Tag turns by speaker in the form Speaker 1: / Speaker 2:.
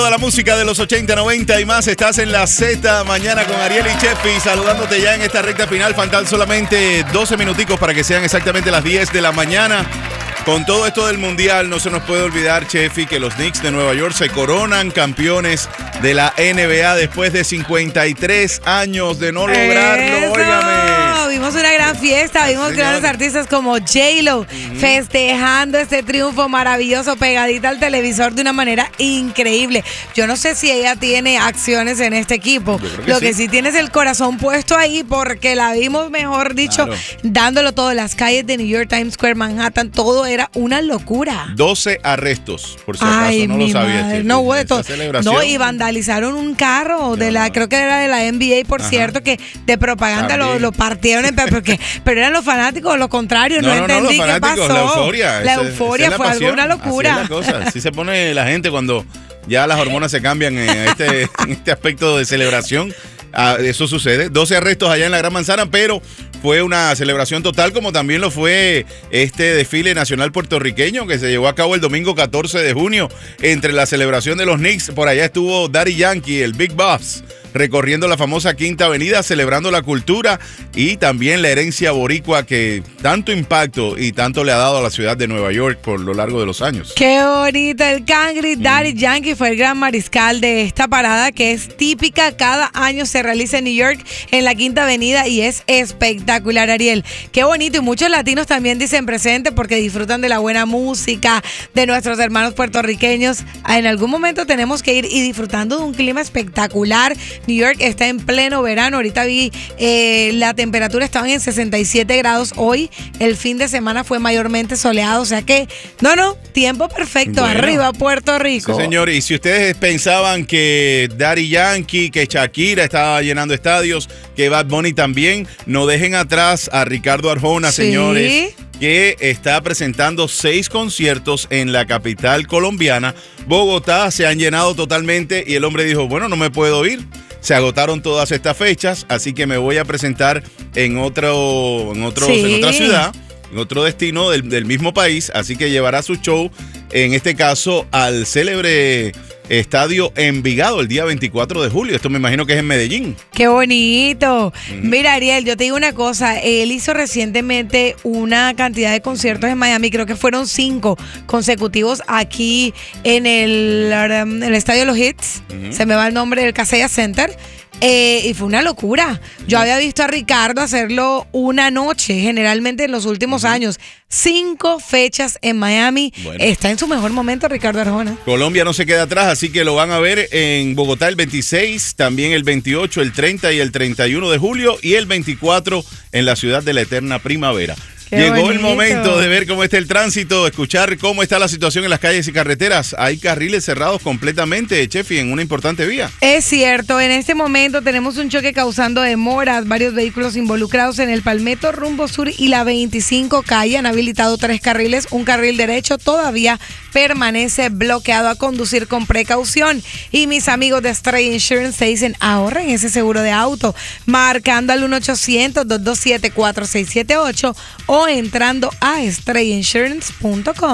Speaker 1: Toda la música de los 80, 90 y más. Estás en la Z mañana con Ariel y Chefi, saludándote ya en esta recta final. Faltan solamente 12 minuticos para que sean exactamente las 10 de la mañana. Con todo esto del Mundial, no se nos puede olvidar, Chefi, que los Knicks de Nueva York se coronan campeones de la NBA después de 53 años de no lograrlo. Óigame.
Speaker 2: Vimos una gran fiesta, vimos grandes artistas como J-Lo festejando este triunfo maravilloso, pegadita al televisor de una manera increíble. Yo no sé si ella tiene acciones en este equipo. Lo que sí tiene es el corazón puesto ahí porque la vimos, mejor dicho, dándolo todo. Las calles de New York, Times Square, Manhattan, todo era una locura.
Speaker 1: 12 arrestos, por si acaso no lo sabía.
Speaker 2: No, no, y vandalizaron un carro de la, creo que era de la NBA, por cierto, que de propaganda lo partieron, pero eran los fanáticos, lo contrario, no entendí qué pasó.
Speaker 1: La euforia.
Speaker 2: La euforia fue algo, una locura.
Speaker 1: Así es la cosa. Así se pone la gente cuando ya las hormonas se cambian en este aspecto de celebración. Eso sucede. 12 arrestos allá en la Gran Manzana, pero fue una celebración total, como también lo fue este desfile nacional puertorriqueño que se llevó a cabo el domingo 14 de junio. Entre la celebración de los Knicks, por allá estuvo Daddy Yankee, el Big Boss, recorriendo la famosa Quinta Avenida, celebrando la cultura y también la herencia boricua que tanto impacto y tanto le ha dado a la ciudad de Nueva York por lo largo de los años.
Speaker 2: Qué bonito el cangri. Daddy Yankee fue el gran mariscal de esta parada que es típica, cada año se realiza en New York en la Quinta Avenida y es espectacular, Ariel. Qué bonito, y muchos latinos también dicen presente porque disfrutan de la buena música de nuestros hermanos puertorriqueños. En algún momento tenemos que ir y disfrutando de un clima espectacular. New York está en pleno verano. Ahorita vi la temperatura estaba en 67 grados. Hoy el fin de semana fue mayormente soleado. O sea que, tiempo perfecto. Bueno, arriba Puerto Rico.
Speaker 1: Sí, señor. Y si ustedes pensaban que Daddy Yankee, que Shakira estaba llenando estadios, que Bad Bunny también, no dejen atrás a Ricardo Arjona, señores, que está presentando 6 conciertos en la capital colombiana. Bogotá se han llenado totalmente y el hombre dijo, bueno, no me puedo ir. Se agotaron todas estas fechas, así que me voy a presentar en otra ciudad, en otro destino del mismo país, así que llevará su show, en este caso, al célebre Estadio Envigado el día 24 de julio. Esto me imagino que es en Medellín.
Speaker 2: ¡Qué bonito! Mira, Ariel, yo te digo una cosa. Él hizo recientemente una cantidad de conciertos en Miami. Creo que fueron 5 consecutivos aquí en el Estadio Los Hits. Se me va el nombre del Casella Center. Y fue una locura. Yo había visto a Ricardo hacerlo una noche, generalmente en los últimos años. 5 fechas en Miami. Bueno, está en su mejor momento Ricardo Arjona.
Speaker 1: Colombia no se queda atrás, así que lo van a ver en Bogotá el 26, también el 28, el 30 y el 31 de julio y el 24 en la ciudad de la eterna primavera. Llegó el momento de ver cómo está el tránsito, escuchar cómo está la situación en las calles y carreteras. Hay carriles cerrados completamente, Chefi, en una importante vía.
Speaker 2: Es cierto, en este momento tenemos un choque causando demoras, varios vehículos involucrados en el Palmetto rumbo sur y la 25 calle. Han habilitado 3 carriles, un carril derecho todavía permanece bloqueado. A conducir con precaución. Y mis amigos de Stray Insurance te dicen, ahorren ese seguro de auto, marcando al 1-800-227-4678 o entrando a strayinsurance.com.